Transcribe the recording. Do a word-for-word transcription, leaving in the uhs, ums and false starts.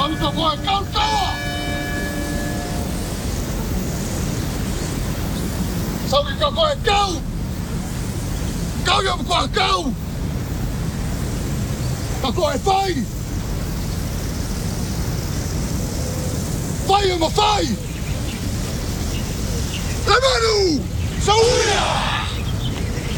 Vamos a voir Kalkawa! Sabi ka ko ikaw! Ikaw yung ko ikaw! Ako ay fay! Fay yung mafay! Lamanu! Sa una!